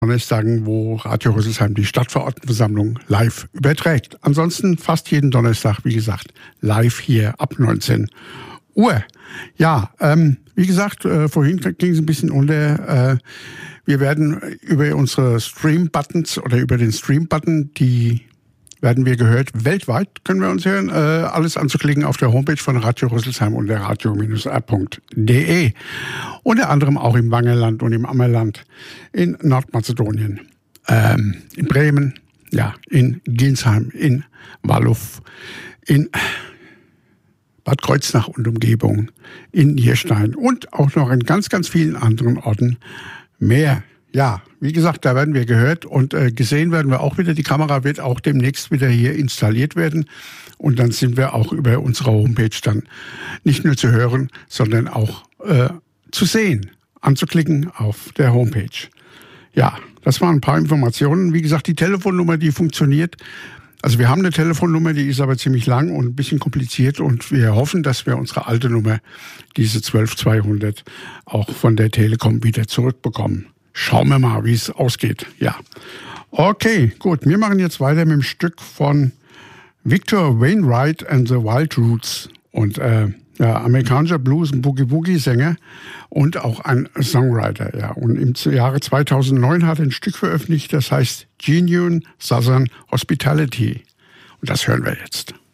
Donnerstagen, wo Radio Rüsselsheim die Stadtverordnetenversammlung live überträgt. Ansonsten fast jeden Donnerstag, wie gesagt, live hier ab 19 Uhr. Ja, wie gesagt, vorhin ging es ein bisschen unter. Wir werden über unsere Stream-Buttons oder über den Stream-Button, die werden wir gehört, weltweit können wir uns hören, alles anzuklicken auf der Homepage von Radio Rüsselsheim unter radio-r.de. Unter anderem auch im Wangerland und im Ammerland, in Nordmazedonien, in Bremen, ja, in Ginsheim, in Wallow, in Bad Kreuznach und Umgebung, in Nierstein und auch noch in ganz, ganz vielen anderen Orten mehr. Ja, wie gesagt, da werden wir gehört und gesehen werden wir auch wieder. Die Kamera wird auch demnächst wieder hier installiert werden. Und dann sind wir auch über unsere Homepage dann nicht nur zu hören, sondern auch zu sehen, anzuklicken auf der Homepage. Ja, das waren ein paar Informationen. Wie gesagt, die Telefonnummer, die funktioniert. Also wir haben eine Telefonnummer, die ist aber ziemlich lang und ein bisschen kompliziert. Und wir hoffen, dass wir unsere alte Nummer, diese 12200, auch von der Telekom wieder zurückbekommen. Schauen wir mal, wie es ausgeht. Ja. Okay, gut. Wir machen jetzt weiter mit dem Stück von Victor Wainwright and the Wild Roots. Und amerikanischer Blues- und Boogie-Woogie-Sänger und auch ein Songwriter. Ja. Und im Jahre 2009 hat er ein Stück veröffentlicht, das heißt Genuine Southern Hospitality. Und das hören wir jetzt.